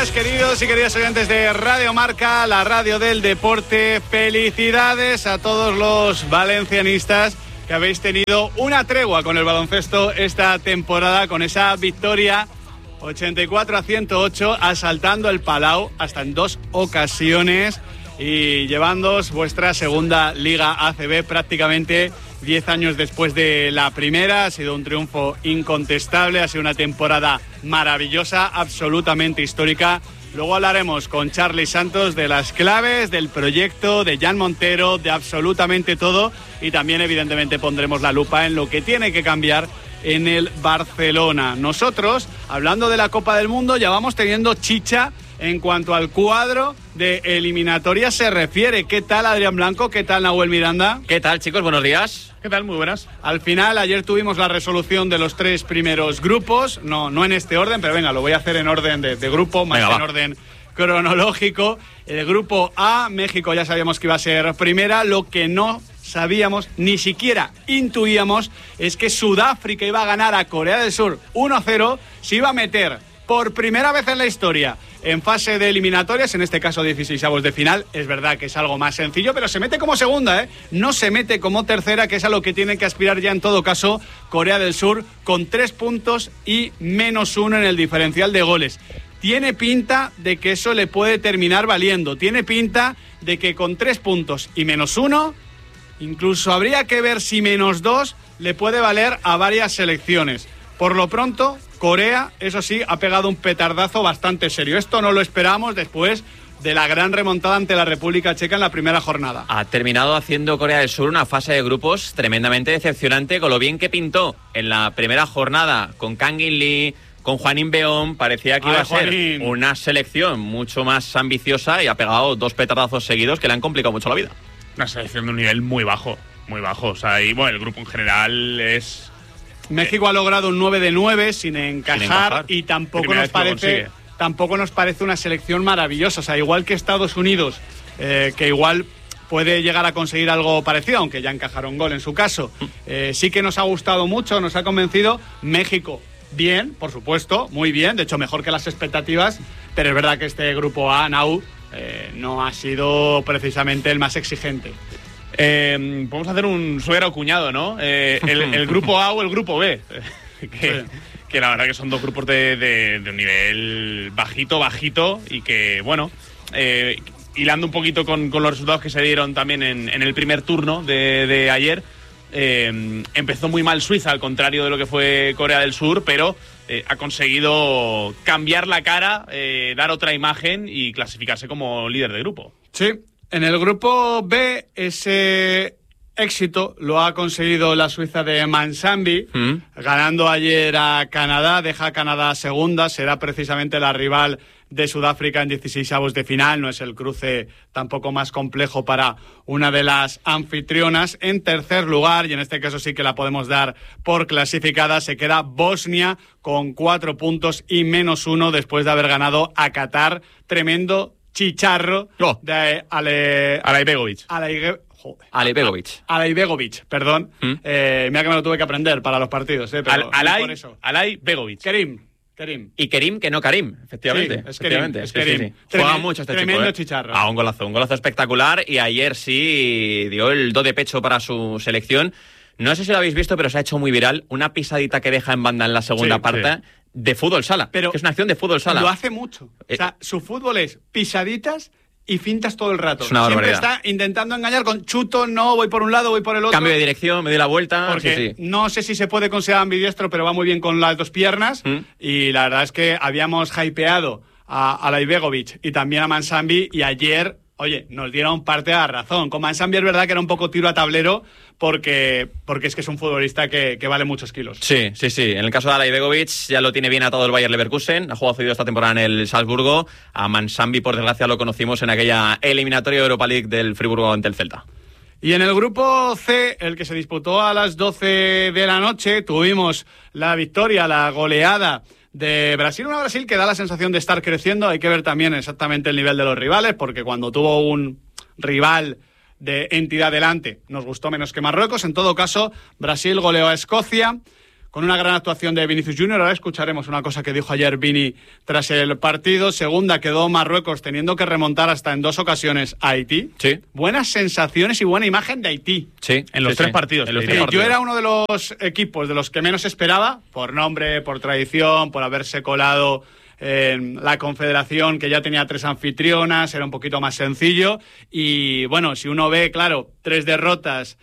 días, queridos y queridas oyentes de Radio Marca, la radio del deporte. Felicidades a todos los valencianistas que habéis tenido una tregua con el baloncesto esta temporada, con esa victoria 84-108, asaltando el Palau hasta en 2 ocasiones y llevándoos vuestra segunda Liga ACB prácticamente 10 años después de la primera. Ha sido un triunfo incontestable, ha sido una temporada maravillosa, absolutamente histórica. Luego hablaremos con Charly Santos de las claves, del proyecto, de Jan Montero, de absolutamente todo, y también evidentemente pondremos la lupa en lo que tiene que cambiar en el Barcelona. Nosotros, hablando de la Copa del Mundo, ya vamos teniendo chicha en cuanto al cuadro de eliminatoria se refiere. ¿Qué tal, Adrián Blanco? ¿Qué tal, Nahuel Miranda? ¿Qué tal, chicos? Buenos días. ¿Qué tal? Muy buenas. Al final, ayer tuvimos la resolución de los 3 primeros grupos, no en este orden, pero venga, lo voy a hacer en orden de grupo, más en orden cronológico. El grupo A, México ya sabíamos que iba a ser primera, lo que no sabíamos, ni siquiera intuíamos, es que Sudáfrica iba a ganar a Corea del Sur 1-0, se iba a meter por primera vez en la historia en fase de eliminatorias, en este caso 16avos de final. Es verdad que es algo más sencillo, pero se mete como segunda, no se mete como tercera, que es a lo que tiene que aspirar ya en todo caso Corea del Sur, con 3 puntos y -1 en el diferencial de goles. Tiene pinta de que eso le puede terminar valiendo, tiene pinta de que con 3 puntos y -1, incluso habría que ver si -2 le puede valer a varias selecciones. Por lo pronto, Corea, eso sí, ha pegado un petardazo bastante serio. Esto no lo esperábamos después de la gran remontada ante la República Checa en la primera jornada. Ha terminado haciendo Corea del Sur una fase de grupos tremendamente decepcionante, con lo bien que pintó en la primera jornada con Kang In Lee, con Hwanin Beom. Parecía que iba a ser una selección mucho más ambiciosa y ha pegado 2 petardazos seguidos que le han complicado mucho la vida. Una selección de un nivel muy bajo, muy bajo. O sea, y bueno, el grupo en general es... México ha logrado un 9 de 9 sin encajar y tampoco nos parece una selección maravillosa. O sea, igual que Estados Unidos, que igual puede llegar a conseguir algo parecido, aunque ya encajaron gol en su caso. Sí que nos ha gustado mucho, nos ha convencido. México, bien, por supuesto, muy bien, de hecho mejor que las expectativas, pero es verdad que este grupo A, Nau, no ha sido precisamente el más exigente. Podemos hacer un suegro o cuñado, ¿no? El grupo A o el grupo B. Que la verdad que son 2 grupos de un nivel bajito y que, bueno, hilando un poquito con los resultados que se dieron también en el primer turno de ayer, empezó muy mal Suiza, al contrario de lo que fue Corea del Sur, pero ha conseguido cambiar la cara, dar otra imagen y clasificarse como líder de grupo. Sí. En el grupo B, ese éxito lo ha conseguido la Suiza de Mansambi, ganando ayer a Canadá, deja a Canadá segunda, será precisamente la rival de Sudáfrica en 16avos de final, no es el cruce tampoco más complejo para una de las anfitrionas. En tercer lugar, y en este caso sí que la podemos dar por clasificada, se queda Bosnia con 4 puntos y -1 después de haber ganado a Qatar. Tremendo chicharro de Alaibegovic. Alaibegovic, perdón. Mira que me lo tuve que aprender para los partidos. Pero Alaibegovic. Kerim. Y Kerim, que no Karim, efectivamente. Sí, es Kerim. Sí. Juega mucho este tremendo chico. Chicharro. Un golazo espectacular, y ayer sí dio el do de pecho para su selección. No sé si lo habéis visto, pero se ha hecho muy viral una pisadita que deja en banda en la segunda parte. Sí. De fútbol sala, pero que es una acción de fútbol sala. Lo hace mucho. O sea, su fútbol es pisaditas y fintas todo el rato. Es una barbaridad. Siempre está intentando engañar con chuto, no, voy por un lado, voy por el otro. Cambio de dirección, me doy la vuelta. Porque no sé si se puede considerar ambidiestro, pero va muy bien con las 2 piernas. Y la verdad es que habíamos hypeado a Alaibegovic y también a Mansambi, y ayer, oye, nos dieron parte de la razón. Con Mansambi es verdad que era un poco tiro a tablero, porque es que es un futbolista que vale muchos kilos. Sí. En el caso de Alaibegovic ya lo tiene bien atado el Bayer Leverkusen. Ha jugado cedido esta temporada en el Salzburgo. A Mansambi, por desgracia, lo conocimos en aquella eliminatoria de Europa League del Friburgo ante el Celta. Y en el grupo C, el que se disputó a las 12 de la noche, tuvimos la victoria, la goleada de Brasil. Una Brasil que da la sensación de estar creciendo. Hay que ver también exactamente el nivel de los rivales, porque cuando tuvo un rival de entidad delante nos gustó menos que Marruecos. En todo caso, Brasil goleó a Escocia con una gran actuación de Vinicius Junior. Ahora escucharemos una cosa que dijo ayer Vini tras el partido. Segunda quedó Marruecos teniendo que remontar hasta en 2 ocasiones a Haití. Sí. Buenas sensaciones y buena imagen de Haití. Sí, en los 3 partidos. Yo era uno de los equipos de los que menos esperaba, por nombre, por tradición, por haberse colado en la Confederación, que ya tenía 3 anfitrionas, era un poquito más sencillo. Y bueno, si uno ve, claro, 3 derrotas,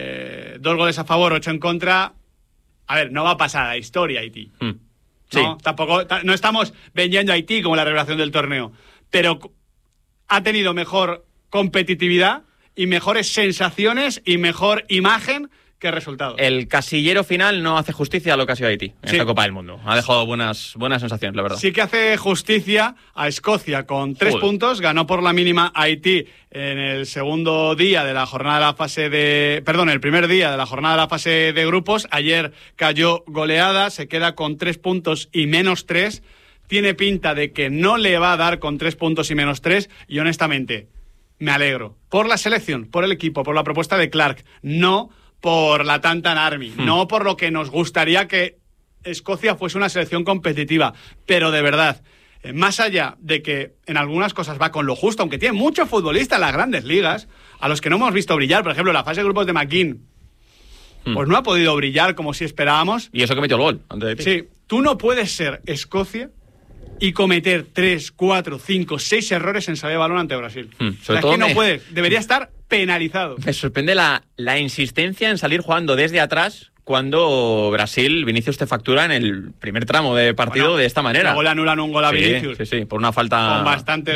2 goles a favor, 8 en contra... A ver, no va a pasar a la historia Haití. Sí. ¿No? Tampoco, no estamos vendiendo a Haití como la revelación del torneo, pero ha tenido mejor competitividad y mejores sensaciones y mejor imagen que resultados. El casillero final no hace justicia a lo que ha sido Haití en esta Copa del Mundo. Ha dejado buenas sensaciones, la verdad. Sí que hace justicia a Escocia con 3 puntos. Ganó por la mínima a Haití en el segundo día de la jornada de la fase de... Perdón, el primer día de la jornada de la fase de grupos. Ayer cayó goleada, se queda con 3 puntos y -3. Tiene pinta de que no le va a dar con 3 puntos y -3. Y honestamente, me alegro. Por la selección, por el equipo, por la propuesta de Clark. No por la Tantan Army, no por lo que nos gustaría que Escocia fuese una selección competitiva, pero de verdad, más allá de que en algunas cosas va con lo justo, aunque tiene muchos futbolistas en las grandes ligas, a los que no hemos visto brillar, por ejemplo, la fase de grupos de McGinn, pues no ha podido brillar como si esperábamos. Y eso que metió el gol antes de ti. Sí, tú no puedes ser Escocia y cometer 3, 4, 5, 6 errores en salida de balón ante Brasil. Sobre todo que no puedes, debería estar penalizado. Me sorprende la insistencia en salir jugando desde atrás cuando Brasil, Vinicius te factura en el primer tramo de partido de esta manera. Luego le anulan un gol a Vinicius. Sí, por una falta... Con bastante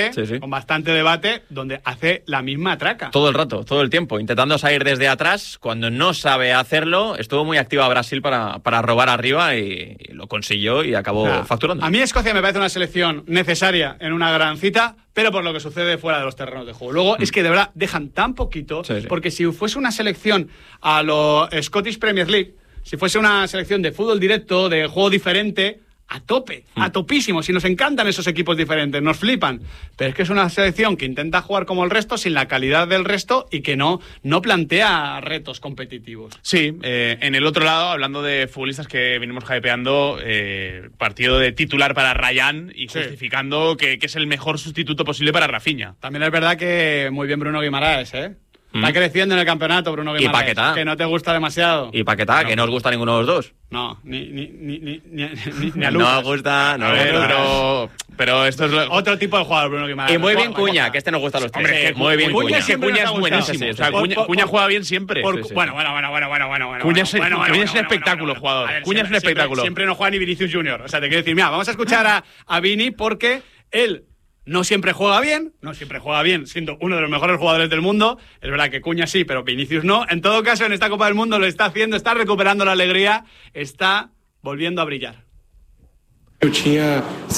debate, donde hace la misma traca. Todo el rato, todo el tiempo, intentando salir desde atrás. Cuando no sabe hacerlo, estuvo muy activa Brasil para robar arriba y lo consiguió y acabó facturando. A mí Escocia me parece una selección necesaria en una gran cita, pero por lo que sucede fuera de los terrenos de juego. Luego es que de verdad dejan tan poquito, porque si fuese una selección a lo Scottish Premier League, si fuese una selección de fútbol directo, de juego diferente, a tope, a topísimo. Si nos encantan esos equipos diferentes, nos flipan. Pero es que es una selección que intenta jugar como el resto, sin la calidad del resto y que no plantea retos competitivos. Sí, en el otro lado, hablando de futbolistas que venimos hypeando, partido de titular para Ryan y justificando que es el mejor sustituto posible para Rafinha. También es verdad que muy bien Bruno Guimaraes, Está creciendo en el campeonato, Bruno Guimaraes. Y Paquetá. Que no te gusta demasiado. Y Paquetá, que no os gusta ninguno de los dos. No, ni a Lucas. No os gusta, pero esto es otro tipo de jugador, Bruno Guimaraes. Y muy bien Cuña, que este nos gusta a los tres. Hombre, muy bien Cuña es buenísimo. buenísimo. O sea, Cuña juega bien siempre. Bueno. Cuña es un espectáculo, jugador. Cuña es un espectáculo. Siempre no juega ni Vinicius Junior. O sea, te quiero decir, mira, vamos a escuchar a Vini porque él no siempre juega bien siendo uno de los mejores jugadores del mundo. Es verdad que Cuña sí, pero Vinicius no. En todo caso, en esta Copa del Mundo lo está haciendo, está recuperando la alegría, está volviendo a brillar. Tenía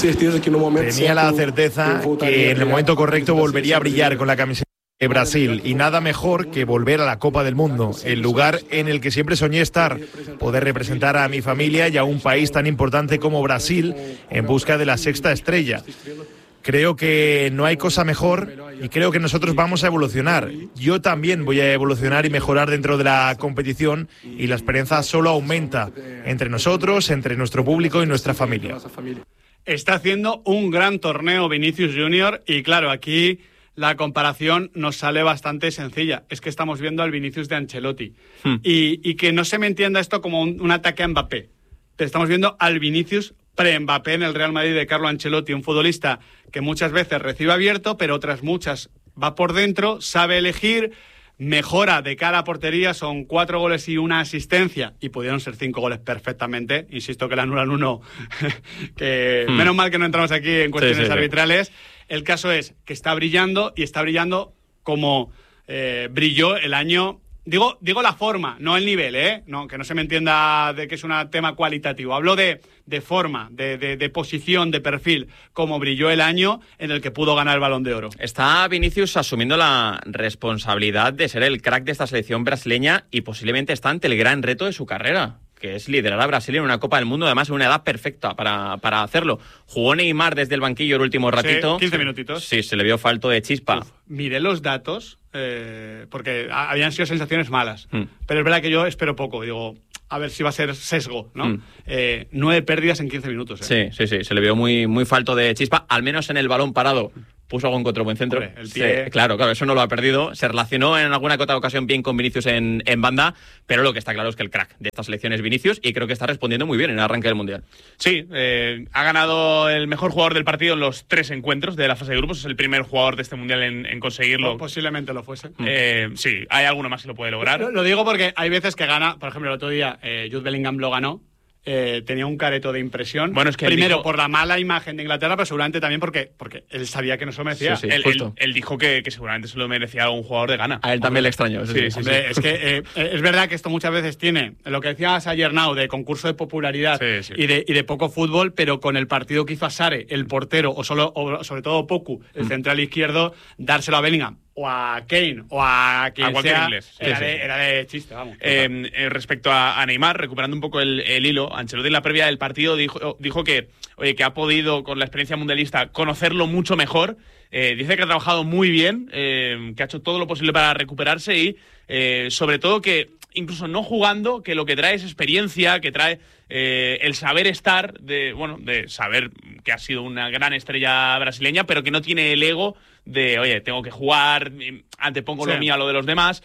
la certeza que en el momento correcto volvería a brillar con la camiseta de Brasil, y nada mejor que volver a la Copa del Mundo, el lugar en el que siempre soñé estar, poder representar a mi familia y a un país tan importante como Brasil en busca de la 6ª estrella. Creo que no hay cosa mejor y creo que nosotros vamos a evolucionar. Yo también voy a evolucionar y mejorar dentro de la competición, y la esperanza solo aumenta entre nosotros, entre nuestro público y nuestra familia. Está haciendo un gran torneo Vinicius Junior y claro, aquí la comparación nos sale bastante sencilla. Es que estamos viendo al Vinicius de Ancelotti. Y que no se me entienda esto como un ataque a Mbappé. Pero estamos viendo al Vinicius pre-Mbappé en el Real Madrid de Carlo Ancelotti, un futbolista que muchas veces recibe abierto, pero otras muchas va por dentro, sabe elegir, mejora de cara a portería, son 4 goles y 1 asistencia, y pudieron ser 5 goles perfectamente. Insisto que le anulan uno, que menos mal que no entramos aquí en cuestiones arbitrales. El caso es que está brillando, y está brillando como brilló el año... Digo la forma, no el nivel, No, que no se me entienda de que es un tema cualitativo. Hablo de forma, de posición, de perfil, como brilló el año en el que pudo ganar el Balón de Oro. Está Vinicius asumiendo la responsabilidad de ser el crack de esta selección brasileña, y posiblemente está ante el gran reto de su carrera, que es liderar a Brasil en una Copa del Mundo, además en una edad perfecta para hacerlo. Jugó Neymar desde el banquillo el último ratito. 15 minutitos. Sí, se le vio falto de chispa. Miré los datos, porque habían sido sensaciones malas. Pero es verdad que yo espero poco. Digo, a ver si va a ser sesgo, ¿no? 9 pérdidas en 15 minutos. Sí, se le vio muy falto de chispa, al menos en el balón parado. Puso algún contra buen centro. Hombre, el pie. Sí, claro, eso no lo ha perdido. Se relacionó en alguna otra ocasión bien con Vinicius en banda, pero lo que está claro es que el crack de esta selección es Vinicius y creo que está respondiendo muy bien en el arranque del Mundial. Sí, ha ganado el mejor jugador del partido en los 3 encuentros de la fase de grupos. Es el primer jugador de este Mundial en conseguirlo. Posiblemente lo fuese. Sí, hay alguno más que lo puede lograr. Lo digo porque hay veces que gana, por ejemplo, el otro día Jude Bellingham lo ganó. Tenía un careto de impresión. Bueno, es que primero por la mala imagen de Inglaterra, pero seguramente también porque él sabía que no se lo merecía. Sí, él dijo que seguramente se lo merecía algún jugador de Ghana. A él también le extrañó. Sí. Es que es verdad que esto muchas veces tiene lo que decías ayer, Nau, de concurso de popularidad y de poco fútbol, pero con el partido que hizo a Sare, el portero, o sobre todo Poku, el central izquierdo, dárselo a Bellingham o a Kane o a quien sea, inglés. Era de chiste, vamos. Respecto a Neymar, recuperando un poco el hilo, Ancelotti en la previa del partido dijo que ha podido, con la experiencia mundialista, conocerlo mucho mejor. Dice que ha trabajado muy bien, que ha hecho todo lo posible para recuperarse y, sobre todo, que incluso no jugando, que lo que trae es experiencia, que trae el saber estar, de saber que ha sido una gran estrella brasileña, pero que no tiene el ego de, oye, tengo que jugar, antepongo lo mío a lo de los demás,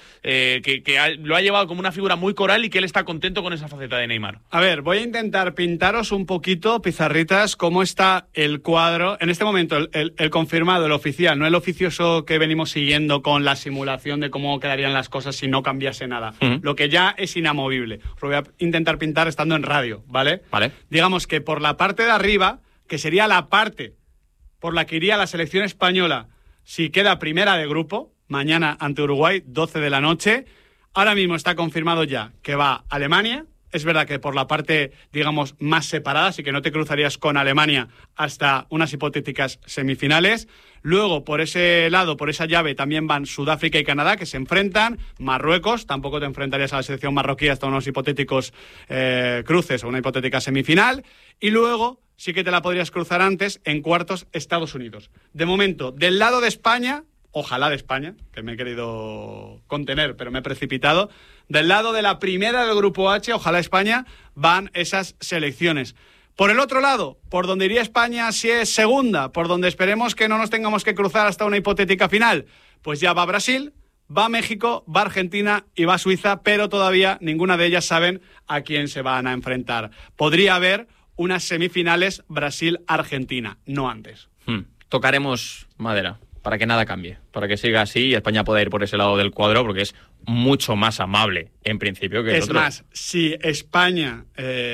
lo ha llevado como una figura muy coral y que él está contento con esa faceta de Neymar. A ver, voy a intentar pintaros un poquito, pizarritas, cómo está el cuadro. En este momento, el confirmado, el oficial, no el oficioso que venimos siguiendo con la simulación de cómo quedarían las cosas si no cambiase nada. Lo que ya es inamovible. Os lo voy a intentar pintar estando en radio, ¿vale? Vale. Digamos que por la parte de arriba, que sería la parte por la que iría la selección española si queda primera de grupo, mañana ante Uruguay, 12 de la noche. Ahora mismo está confirmado ya que va Alemania. Es verdad que por la parte, digamos, más separada, así que no te cruzarías con Alemania hasta unas hipotéticas semifinales. Luego, por ese lado, por esa llave, también van Sudáfrica y Canadá, que se enfrentan. Marruecos, tampoco te enfrentarías a la selección marroquí hasta unos hipotéticos cruces o una hipotética semifinal. Y luego sí que te la podrías cruzar antes en cuartos Estados Unidos. De momento, del lado de España, ojalá de España, que me he querido contener, pero me he precipitado. Del lado de la primera del Grupo H, ojalá España, van esas selecciones. Por el otro lado, por donde iría España si es segunda, por donde esperemos que no nos tengamos que cruzar hasta una hipotética final, pues ya va Brasil, va México, va Argentina y va Suiza, pero todavía ninguna de ellas saben a quién se van a enfrentar. Podría haber unas semifinales Brasil-Argentina, no antes. Tocaremos madera para que nada cambie, para que siga así y España pueda ir por ese lado del cuadro, porque es mucho más amable, en principio, que el otro. Es más, si España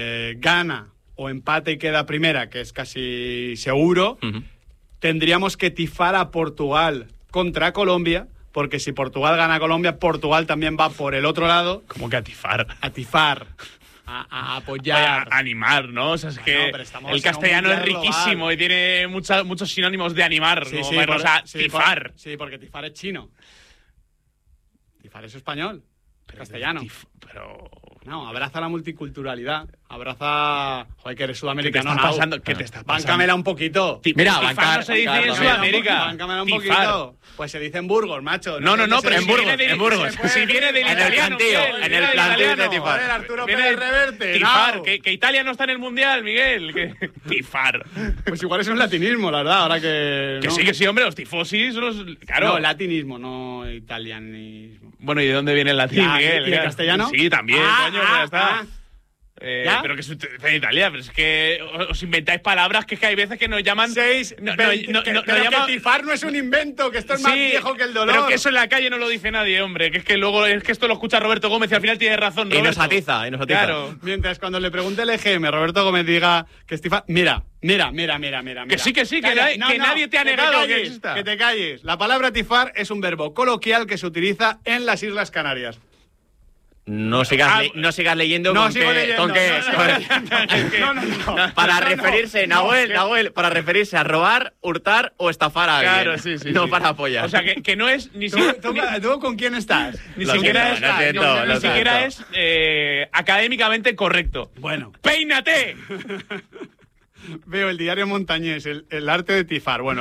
gana o empate y queda primera, que es casi seguro, tendríamos que tifar a Portugal contra Colombia, porque si Portugal gana a Colombia, Portugal también va por el otro lado. ¿Cómo que a tifar? A tifar. A apoyar. A animar, ¿no? O sea, es que el castellano es riquísimo global y tiene muchos sinónimos de animar. Sí, tifar. Porque tifar es chino. Tifar es español. Castellano. No, abraza la multiculturalidad. Abraza. Joder, que eres sudamericano. ¿Qué te está pasando? Báncamela un poquito. Mira, bancar no se dice en Sudamérica. Báncamela un poquito. Pues se dice en Burgos, macho. No, pero en Burgos. Si viene del italiano. En el plantío de tifar. Arturo Pérez Reverte. Tifar. Que Italia no está en el Mundial, Miguel. Tifar. Pues igual es un latinismo, la verdad. Ahora que. Que sí, hombre, los tifosis. Claro. No, latinismo, no italianismo. Bueno, ¿y de dónde viene el latín, Miguel? ¿Y el castellano? Sí, también, coño, ya está. ¿Ya? Pero que es en Italia, pero es que os inventáis palabras que hay veces que nos llaman. Que tifar no es un invento, que esto es más viejo que el dolor. Pero que eso en la calle no lo dice nadie, hombre. Que es que luego esto lo escucha Roberto Gómez y al final tiene razón, Roberto. Y nos atiza. Claro. Mientras cuando le pregunte el EGM, Roberto Gómez diga que es tifar. Mira. Que sí, que nadie te ha negado que exista. Que te calles. La palabra tifar es un verbo coloquial que se utiliza en las Islas Canarias. No sigas leyendo no, con sigo que... leyendo, con que no. Para referirse, Nahuel, para referirse a robar, hurtar o estafar a alguien. Claro, sí. No para apoyar. O sea, que no es ni ¿Tú con quién estás? Ni siquiera es académicamente correcto. Bueno. ¡Peínate! veo el diario montañés, el arte de tifar. Bueno,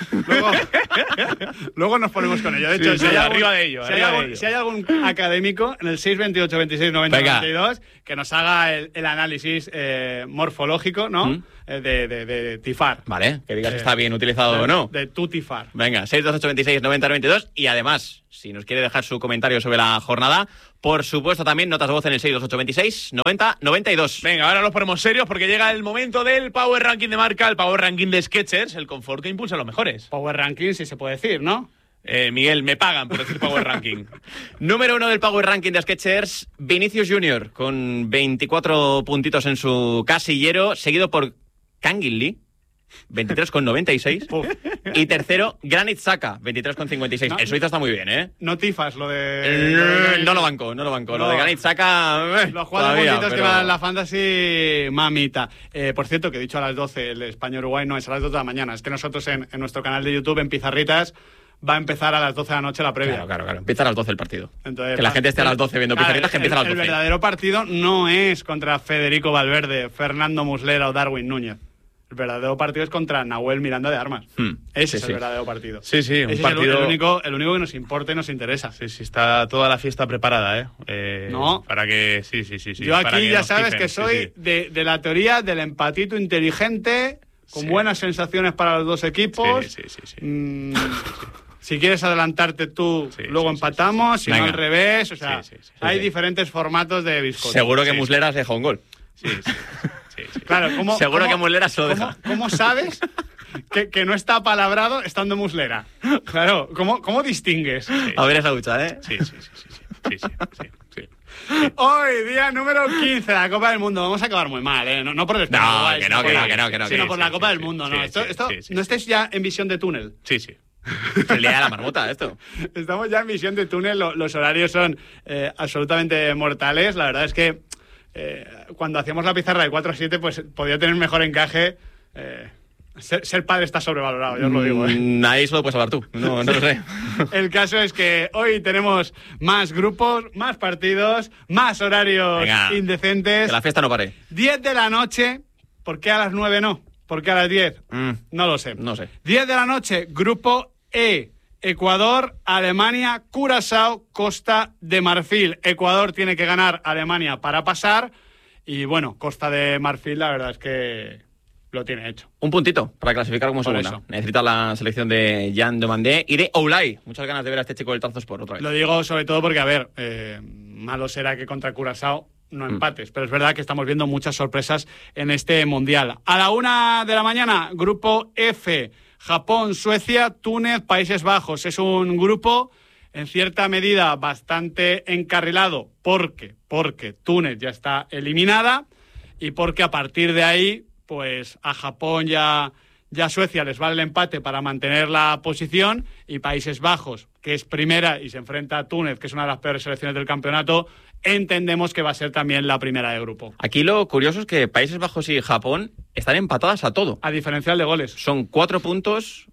luego nos ponemos con ello. De hecho, si hay algún académico en el 628 26 90 92 que nos haga el análisis morfológico, ¿no? De tifar. Vale, que digas si está bien utilizado o no. De tu tifar. Venga, 628 26 90 92. Y además, si nos quiere dejar su comentario sobre la jornada, por supuesto también notas de voz en el 628 26 90 92. Venga, ahora nos ponemos serios porque llega el momento del Power Ranking de marca, el Power Ranking de Skechers, el confort que impulsa a los mejores. Power Ranking, si se puede decir, ¿no? Miguel, me pagan por decir Power Ranking. Número 1 del Power Ranking de Skechers, Vinicius Junior, con 24 puntitos en su casillero, seguido por Kangin Lee, 23,96. Y tercero, Granit Xhaka, 23,56. El suizo está muy bien, ¿eh? No tifas lo de... No lo banco. Lo de Granit Xhaka... Los 4 puntitos que van en la Fantasy, mamita. Por cierto, que he dicho a las 12, el España-Uruguay no es a las 2 de la mañana. Es que nosotros en nuestro canal de YouTube, en Pizarritas, va a empezar a las 12 de la noche la previa. Claro. Empieza a las 12 el partido. Entonces, que la gente esté a las 12 viendo Pizarritas, que empieza a las 12. El verdadero partido no es contra Federico Valverde, Fernando Muslera o Darwin Núñez. El verdadero partido es contra Nahuel Miranda de Armas. Ese es el verdadero partido. Sí, un partido... el único que nos importa y nos interesa. Sí, está toda la fiesta preparada, ¿eh? No. Para que... Sí. Yo aquí ya sabes que soy de la teoría del empatito inteligente, con buenas sensaciones para los dos equipos. Sí. Si quieres adelantarte tú, luego empatamos, si no al revés. O sea, hay diferentes formatos de biscotti. Seguro que Muslera se deja un gol. Sí. Claro, seguro que Muslera se lo deja. ¿Cómo sabes que no está apalabrado estando Muslera? Claro, ¿cómo distingues? A ver esa ducha, ¿eh? Sí. Hoy, día número 15 de la Copa del Mundo. Vamos a acabar muy mal, ¿eh? No por el sino por la Copa del Mundo, ¿no? Esto no estés ya en visión de túnel. Sí. Es el día de la marmota, esto. Estamos ya en visión de túnel. Los horarios son absolutamente mortales. La verdad es que cuando hacíamos la pizarra de 4 a 7, pues podía tener mejor encaje. Ser padre está sobrevalorado, yo os lo digo. Ahí solo puedes hablar tú, no lo sé. El caso es que hoy tenemos más grupos, más partidos, más horarios indecentes. Que la fiesta no pare. 10 de la noche, ¿por qué a las 9 no? ¿Por qué a las 10? No lo sé. No sé. 10 de la noche, grupo E. Ecuador, Alemania, Curazao, Costa de Marfil. Ecuador tiene que ganar a Alemania para pasar. Y bueno, Costa de Marfil, la verdad es que lo tiene hecho. Un puntito para clasificar como segunda. Necesita la selección de Jan Domandé y de Oulay. Muchas ganas de ver a este chico del Trabzonspor otra vez. Lo digo sobre todo porque, a ver, malo será que contra Curazao no empates. Pero es verdad que estamos viendo muchas sorpresas en este Mundial. A la 1 de la mañana, grupo F. Japón, Suecia, Túnez, Países Bajos. Es un grupo en cierta medida bastante encarrilado porque Túnez ya está eliminada y porque a partir de ahí, pues a Japón ya Suecia les vale el empate para mantener la posición y Países Bajos, que es primera y se enfrenta a Túnez, que es una de las peores selecciones del campeonato, entendemos que va a ser también la primera de grupo. Aquí lo curioso es que Países Bajos y Japón están empatadas a todo. A diferencial de goles. Son 4 puntos,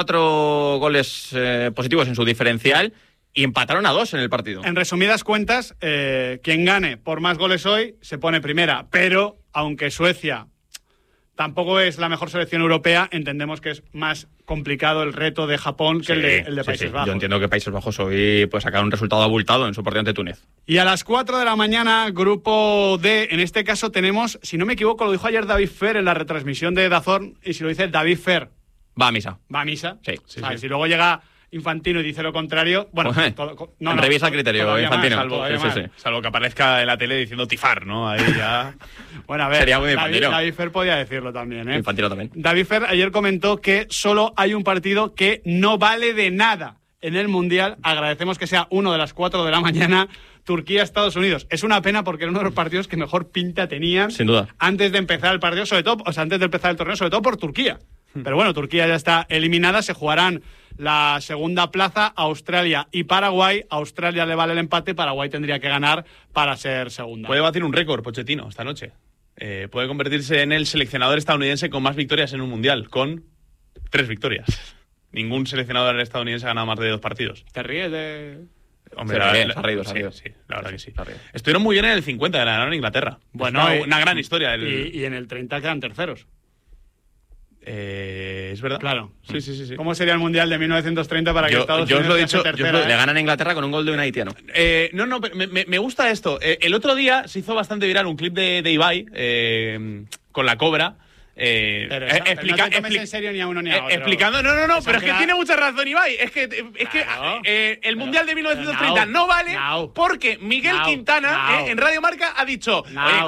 4 goles positivos en su diferencial y empataron a 2 en el partido. En resumidas cuentas, quien gane por más goles hoy se pone primera, pero aunque Suecia tampoco es la mejor selección europea, entendemos que es más complicado el reto de Japón que el de Países Bajos. Yo entiendo que Países Bajos hoy puede sacar un resultado abultado en su partido ante Túnez. Y a las 4 de la mañana, grupo D, en este caso tenemos, si no me equivoco, lo dijo ayer David Fer en la retransmisión de DAZN, y si lo dice David Fer, va a misa. Sí. Si luego llega Infantino y dice lo contrario, bueno, revisa el criterio, Infantino. Salvo que aparezca en la tele diciendo tifar, ¿no? Ahí ya. Bueno, a ver, sería muy David Fer podía decirlo también, ¿eh? Infantino también. David Fer ayer comentó que solo hay un partido que no vale de nada en el Mundial. Agradecemos que sea uno de las 4 de la mañana, Turquía-Estados Unidos. Es una pena porque era uno de los partidos que mejor pinta tenían. Sin duda. Antes de empezar el partido, sobre todo, antes de empezar el torneo, sobre todo por Turquía. Pero bueno, Turquía ya está eliminada, se jugarán la segunda plaza, Australia y Paraguay. A Australia le vale el empate, Paraguay tendría que ganar para ser segunda. Puede batir un récord Pochettino esta noche. Puede convertirse en el seleccionador estadounidense con más victorias en un mundial, con 3 victorias. Ningún seleccionador estadounidense ha ganado más de 2 partidos. ¿Te ríes de...? Hombre, se ha reído. Sí, la verdad que sí. Estuvieron muy bien en el 50, ganaron Inglaterra. Bueno, una gran historia. Y en el 30 quedan terceros. Es verdad. Claro. Sí. ¿Cómo sería el Mundial de 1930 para que Estados Unidos lo he dicho, tercera? Le ganan a Inglaterra con un gol de un haitiano. No, pero me gusta esto. El otro día se hizo bastante viral un clip de Ibai con la cobra. Pero no te tomes en serio ni a uno ni a otro. Explicando, no, pero es que tiene mucha razón Ibai. Es que el Mundial de 1930 no vale porque Miguel Quintana en Radio Marca ha dicho: oye,